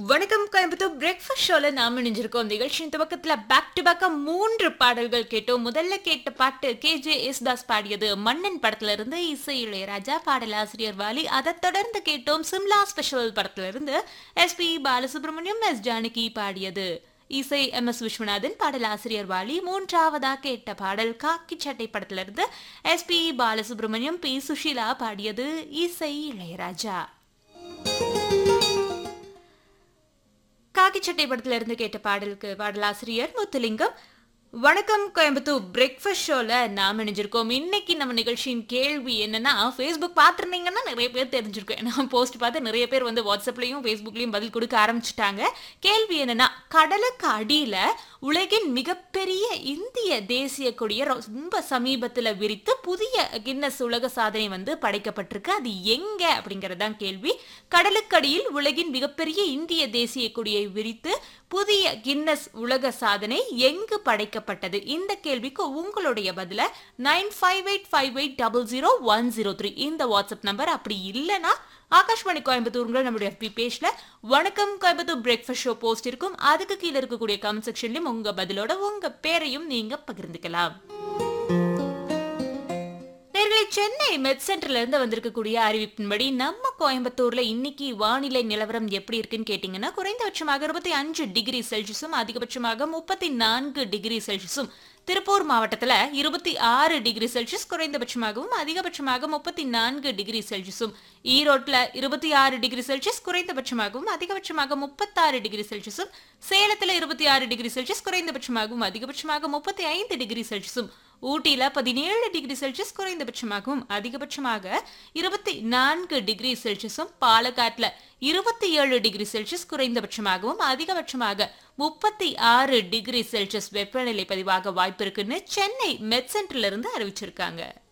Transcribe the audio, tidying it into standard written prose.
வணக்கம் கோயம்புத்தூர் பிரேக்ஃபாஸ்ட் ஷோல நாம இணைஞ்சிருக்கோம். நிகழ்ச்சியின் துவக்கத்துல பேக் டு பேக்கா 3 பாடல்கள் கேட்டோம். முதல்ல கேட்ட பாட்டு கேஜே யேசுதாஸ் பாடியது மன்னன் படத்துல இருந்து, இசை இளையராஜா, பாடலாசிரியர் வாலி. அதைத் தொடர்ந்து கேட்டோம் சிம்லா ஸ்பெஷல் படத்துல இருந்து எஸ்பி பாலசுப்ரமணியம், எஸ் ஜானகி பாடியது. இசை எம்.எஸ். விஸ்வநாதன், பாடலாசிரியர் வாலி. மூன்றாவதா கேட்ட பாடல் காக்கி சட்டை படத்துல இருந்து எஸ்பி பாலசுப்ரமணியம், பி சுஷீலா பாடியது. இசை இளையராஜா. காக்கி சட்டை படத்துல இருந்து கேட்ட பாடலுக்கு பாடலாசிரியர் முத்துலிங்கம். வணக்கம் கோயம்புத்தூர் பிரேக்ஃபாஸ்ட் ஷோல நாம் இணைஞ்சிருக்கோம். இன்னைக்கு நம்ம நிகழ்ச்சியின் கேள்வி என்னன்னா, ஃபேஸ்புக் பார்த்துருந்தீங்கன்னா நிறைய பேர் தெரிஞ்சிருக்கோம். ஏன்னா போஸ்ட் பார்த்து நிறைய பேர் வந்து வாட்ஸ்அப்லையும் ஃபேஸ்புக்லையும் பதில் கொடுக்க ஆரம்பிச்சுட்டாங்க. கேள்வி என்னன்னா, கடலுக்கு அடியில உலகின் மிகப்பெரிய இந்திய தேசிய கொடியை ரொம்ப சமீபத்தில் விரித்து புதிய கின்னஸ் உலக சாதனை வந்து படைக்கப்பட்டிருக்கு. அது எங்க அப்படிங்கறதான் கேள்வி. கடலுக்கடியில் உலகின் மிகப்பெரிய இந்திய தேசிய கொடியை விரித்து புதிய கின்னஸ் உலக சாதனை எங்கு படைக்கப்பட்டது? இந்த கேள்விக்கு உங்களுடைய பதில 9585800103 இந்த வாட்ஸ்அப் நம்பர். அப்படி இல்லைன்னா ஆகாஷ்வாணி கோயம்புத்தூர் நம்முடைய FB பேஜ்ல வணக்கம் கோயம்புத்தூர் பிரேக்ஃபாஸ்ட் ஷோ போஸ்ட் இருக்கும். அதுக்கு கீழே இருக்கக்கூடிய கமெண்ட் செக்ஷன்லயும் உங்க பதிலோட உங்க பேரையும் நீங்க பகிர்ந்துக்கலாம். சென்னை மெட் சென்டர்ல இருந்து வந்திருக்கக்கூடிய அறிவிப்பின்படி நம்ம கோயம்புத்தூர்ல இன்னைக்கு வானிலை நிலவரம் எப்படி இருக்குன்னு கேட்டீங்கன்னா, குறைந்தபட்சமாக 25 டிகிரி செல்சியஸும் அதிகபட்சமாக 34 டிகிரி செல்சியஸும், திருப்பூர் மாவட்டத்துல 26 டிகிரி செல்சியஸ் குறைந்தபட்சமாகவும் அதிகபட்சமாக 34 டிகிரி செல்சியஸும், ஈரோட்ல 26 டிகிரி செல்சியஸ் குறைந்தபட்சமாகவும் அதிகபட்சமாக 36 டிகிரி செல்சியஸும், சேலத்துல 26 டிகிரி செல்சியஸ் குறைந்தபட்சமாகவும் அதிகபட்சமாக 35 டிகிரி செல்சியஸும், ஊட்டியில 17 டிகிரி செல்சியஸ் குறைந்தபட்சமாகவும் அதிகபட்சமாக 24 டிகிரி செல்சியஸும், பாலக்காட்டுல 27 டிகிரி செல்சியஸ் குறைந்தபட்சமாகவும் அதிகபட்சமாக 36 டிகிரி செல்சியஸ் வெப்பநிலை பதிவாக வாய்ப்பு இருக்குன்னு சென்னை மெட் சென்டர்ல இருந்து அறிவிச்சிருக்காங்க.